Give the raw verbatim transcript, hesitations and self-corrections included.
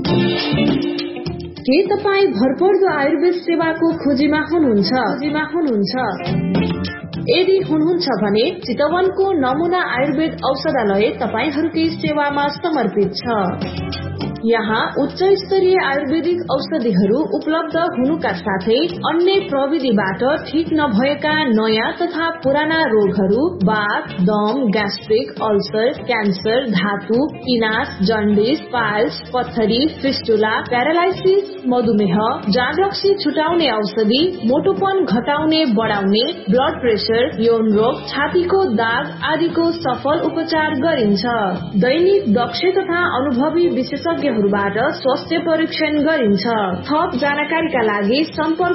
के तपाईँ भरपर्दो आयुर्वेद सेवाको खोजीमा हुनुहुन्छ खोजीमा हुनुहुन्छ यदि हुनुहुन्छ भने चितवनको नमुना आयुर्वेद औषधालय तपाईहरूकै सेवामा समर्पित छ। यहाँ उच्च स्तरीय आयुर्वेदिक औषधिहरू उपलब्ध हुनुका साथै अन्य प्रविधिबाट ठीक नभएका नयाँ तथा पुराना रोगहरू वात, दम, ग्यास्ट्रिक, अल्सर, क्यान्सर, धातु, पिनास, जन्डिस, पाइल्स, पत्थरी, फिस्टुला, प्यारालाइसिस, मधुमेह, जाँड रक्सी छुटाउने औषधि, मोटोपन घटाउने बढाउने, ब्लड प्रेसर, यौन रोग, छातीको दाग आदिको सफल उपचार गरिन्छ। दैनिक दक्ष तथा अनुभवी विशेषज्ञ बाट स्वास्थ्य परीक्षण गरिन्छ। थप जानकारीका लागि सम्पर्क